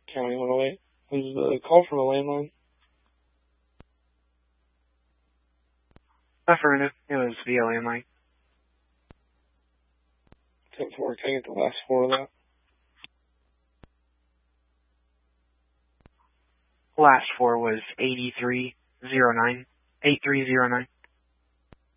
County 108. Was the call from a landline? Affirmative. It was via landline. 10-4. Can I get the last four of that? Last four was 8309. 8309.